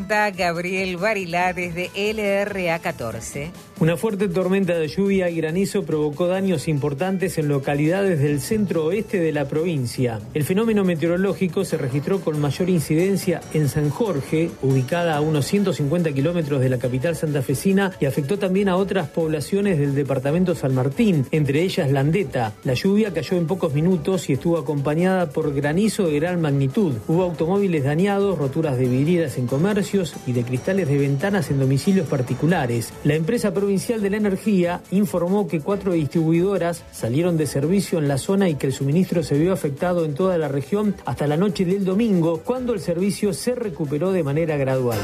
cuenta Gabriel Barilá desde LRA 14. Una fuerte tormenta de lluvia y granizo provocó daños importantes en localidades del centro-oeste de la provincia. El fenómeno meteorológico se registró con mayor incidencia en San Jorge, ubicada a unos 150 kilómetros de la capital santafesina, y afectó también a otras poblaciones del departamento San Martín, entre ellas Landeta. La lluvia cayó en pocos minutos y estuvo acompañada por granizo de gran magnitud. Hubo automóviles dañados, roturas de vidrieras en comercios y de cristales de ventanas en domicilios particulares. La empresa provincial de la energía informó que 4 distribuidoras salieron de servicio en la zona y que el suministro se vio afectado en toda la región hasta la noche del domingo, cuando el servicio se recuperó de manera gradual.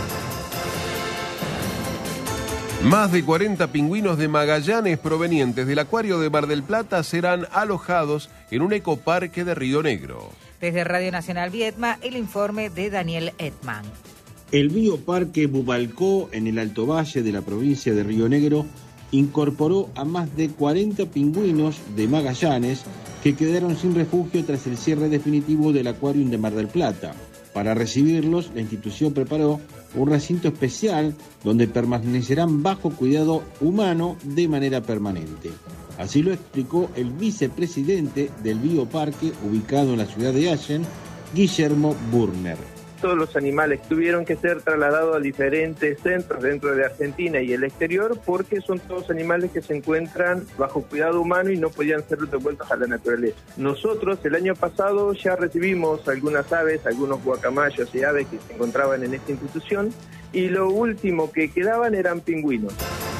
Más de 40 pingüinos de Magallanes provenientes del acuario de Mar del Plata serán alojados en un ecoparque de Río Negro. Desde Radio Nacional Viedma, el informe de Daniel Edman. El bioparque Bubalcó, en el Alto Valle de la provincia de Río Negro, incorporó a más de 40 pingüinos de Magallanes que quedaron sin refugio tras el cierre definitivo del acuario de Mar del Plata. Para recibirlos, la institución preparó un recinto especial donde permanecerán bajo cuidado humano de manera permanente. Así lo explicó el vicepresidente del bioparque ubicado en la ciudad de Allen, Guillermo Burner. Todos los animales tuvieron que ser trasladados a diferentes centros dentro de Argentina y el exterior porque son todos animales que se encuentran bajo cuidado humano y no podían ser devueltos a la naturaleza. Nosotros el año pasado ya recibimos algunas aves, algunos guacamayos y aves que se encontraban en esta institución y lo último que quedaban eran pingüinos.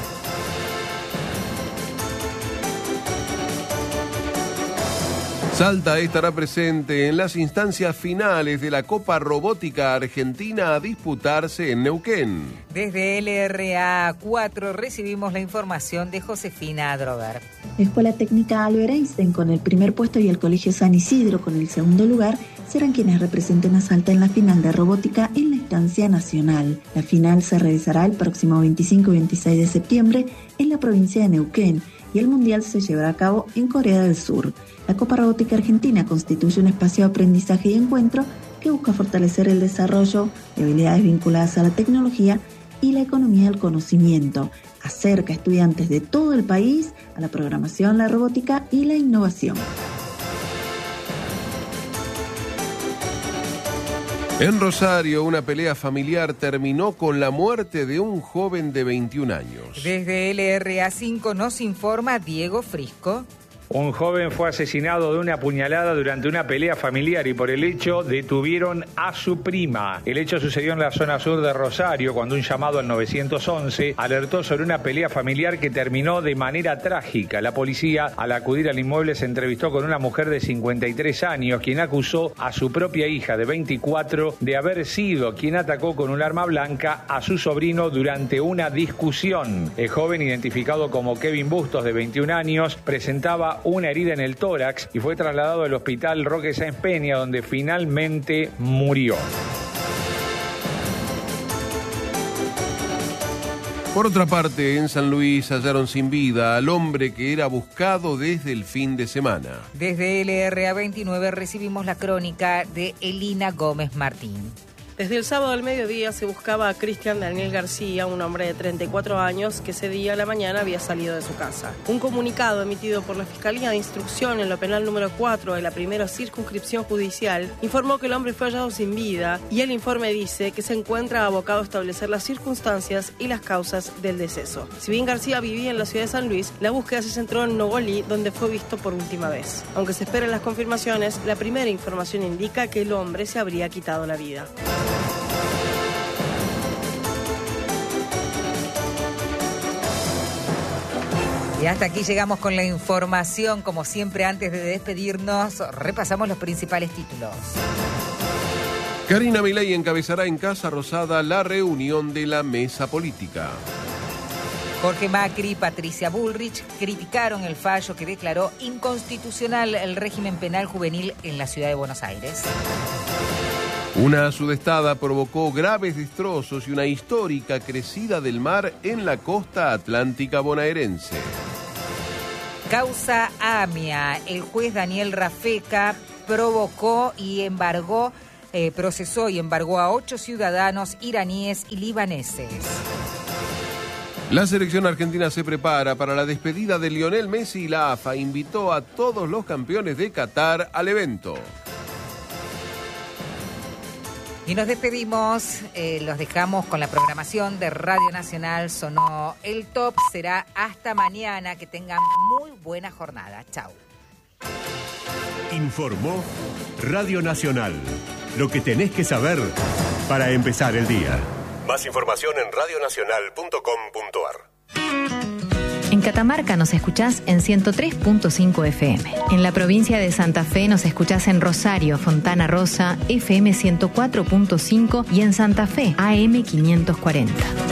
Salta estará presente en las instancias finales de la Copa Robótica Argentina a disputarse en Neuquén. Desde LRA 4 recibimos la información de Josefina Drover. La Escuela Técnica Albert Einstein con el primer puesto y el Colegio San Isidro con el segundo lugar serán quienes representen a Salta en la final de robótica en la instancia nacional. La final se realizará el próximo 25 y 26 de septiembre en la provincia de Neuquén y el Mundial se llevará a cabo en Corea del Sur. La Copa Robótica Argentina constituye un espacio de aprendizaje y encuentro que busca fortalecer el desarrollo de habilidades vinculadas a la tecnología y la economía del conocimiento. Acerca a estudiantes de todo el país a la programación, la robótica y la innovación. En Rosario, una pelea familiar terminó con la muerte de un joven de 21 años. Desde LRA 5 nos informa Diego Frisco. Un joven fue asesinado de una puñalada durante una pelea familiar y por el hecho detuvieron a su prima. El hecho sucedió en la zona sur de Rosario cuando un llamado al 911 alertó sobre una pelea familiar que terminó de manera trágica. La policía, al acudir al inmueble, se entrevistó con una mujer de 53 años, quien acusó a su propia hija de 24 de haber sido quien atacó con un arma blanca a su sobrino durante una discusión. El joven, identificado como Kevin Bustos, de 21 años, presentaba una herida en el tórax y fue trasladado al hospital Roque Sáenz Peña, donde finalmente murió. Por otra parte, en San Luis hallaron sin vida al hombre que era buscado desde el fin de semana. Desde LRA 29 recibimos la crónica de Elina Gómez Martín. Desde el sábado al mediodía se buscaba a Cristian Daniel García, un hombre de 34 años que ese día a la mañana había salido de su casa. Un comunicado emitido por la Fiscalía de Instrucción en lo penal número 4 de la primera circunscripción judicial informó que el hombre fue hallado sin vida y el informe dice que se encuentra abocado a establecer las circunstancias y las causas del deceso. Si bien García vivía en la ciudad de San Luis, la búsqueda se centró en Nogolí, donde fue visto por última vez. Aunque se esperan las confirmaciones, la primera información indica que el hombre se habría quitado la vida. Y hasta aquí llegamos con la información. Como siempre, antes de despedirnos, repasamos los principales títulos. Karina Milei encabezará en Casa Rosada la reunión de la mesa política. Jorge Macri y Patricia Bullrich criticaron el fallo que declaró inconstitucional el régimen penal juvenil en la ciudad de Buenos Aires. Una sudestada provocó graves destrozos y una histórica crecida del mar en la costa atlántica bonaerense. Causa AMIA. El juez Daniel Rafeca provocó y embargó procesó y embargó a 8 ciudadanos iraníes y libaneses. La selección argentina se prepara para la despedida de Lionel Messi y la AFA invitó a todos los campeones de Qatar al evento. Y nos despedimos, los dejamos con la programación de Radio Nacional. Sonó el top, será hasta mañana. Que tengan muy buena jornada. Chau. Informó Radio Nacional. Lo que tenés que saber para empezar el día. Más información en radionacional.com.ar. En Catamarca nos escuchás en 103.5 FM. En la provincia de Santa Fe nos escuchás en Rosario, Fontana Rosa, FM 104.5 y en Santa Fe, AM 540.